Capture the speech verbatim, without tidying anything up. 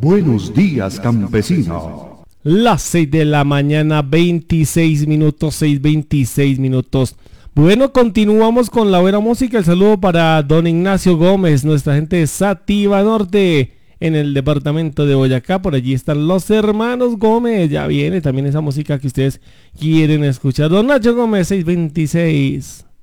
Buenos días, campesino. Las seis de la mañana, veintiséis minutos, seis veintiséis minutos. Bueno, continuamos con la buena música. El saludo para don Ignacio Gómez, nuestra gente de Sativa Norte, en el departamento de Boyacá. Por allí están los hermanos Gómez. Ya viene también esa música que ustedes quieren escuchar. Don Nacho Gómez, seis veintiséis.